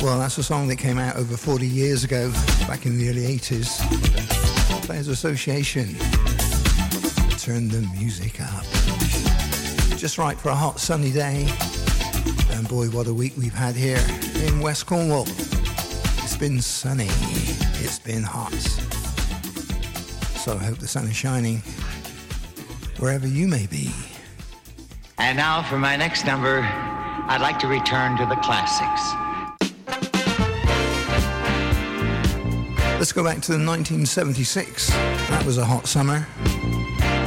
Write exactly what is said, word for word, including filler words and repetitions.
Well, that's a song that came out over forty years ago, back in the early eighties. Players Association. Turn the music up. Just right for a hot sunny day. And boy, what a week we've had here in West Cornwall. It's been sunny. It's been hot. So I hope the sun is shining wherever you may be. And now for my next number, I'd like to return to the classics. Let's go back to nineteen seventy-six. That was a hot summer.